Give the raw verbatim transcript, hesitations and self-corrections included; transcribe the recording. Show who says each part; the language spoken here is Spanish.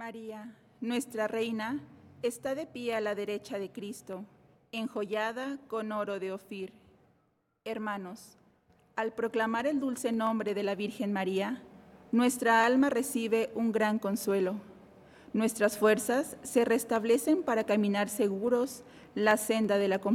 Speaker 1: María, nuestra Reina, está de pie a la derecha de Cristo, enjollada con oro de Ofir. Hermanos, al proclamar el dulce nombre de la Virgen María, nuestra alma recibe un gran consuelo. Nuestras fuerzas se restablecen para caminar seguros la senda de la